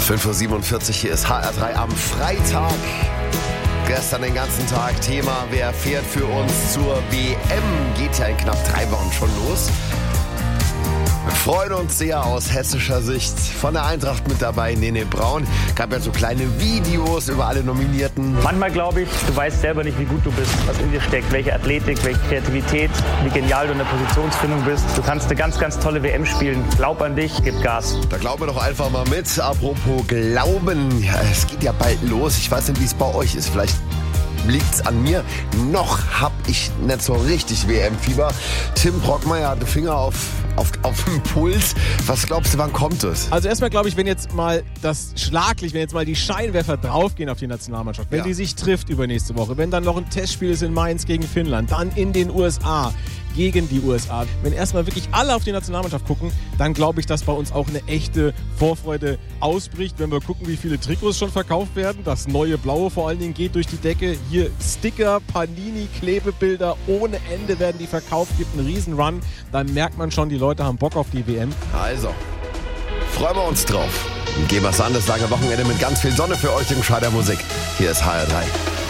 5.47 Uhr, hier ist HR3 am Freitag. Gestern den ganzen Tag Thema, wer fährt für uns zur WM? Geht ja in knapp 3 Wochen schon los. Wir freuen uns sehr aus hessischer Sicht. Von der Eintracht mit dabei Nene Braun. Gab ja so kleine Videos über alle Nominierten. Manchmal glaube ich, du weißt selber nicht, wie gut du bist, was in dir steckt, welche Athletik, welche Kreativität, wie genial du in der Positionsfindung bist. Du kannst eine ganz, ganz tolle WM spielen. Glaub an dich, gib Gas. Da glauben wir doch einfach mal mit. Apropos Glauben, ja, es geht ja bald los. Ich weiß nicht, wie es bei euch ist. Vielleicht liegt's an mir. Noch hab ich nicht so richtig WM-Fieber. Tim Brockmeier hat den Finger auf dem Puls. Was glaubst du, wann kommt es? Also erstmal glaube ich, wenn jetzt mal die Scheinwerfer draufgehen auf die Nationalmannschaft, wenn die sich trifft übernächste Woche, wenn dann noch ein Testspiel ist in Mainz gegen Finnland, dann in den USA gegen die USA. Wenn erstmal wirklich alle auf die Nationalmannschaft gucken, dann glaube ich, dass bei uns auch eine echte Vorfreude ausbricht. Wenn wir gucken, wie viele Trikots schon verkauft werden, das neue Blaue vor allen Dingen geht durch die Decke. Hier Sticker, Panini, Klebebilder ohne Ende werden die verkauft, gibt einen riesen Run. Dann merkt man schon, die Leute haben Bock auf die WM. Also, freuen wir uns drauf. Und gehen wir es an, das lange Wochenende mit ganz viel Sonne für euch in gescheiter Musik. Hier ist HR3.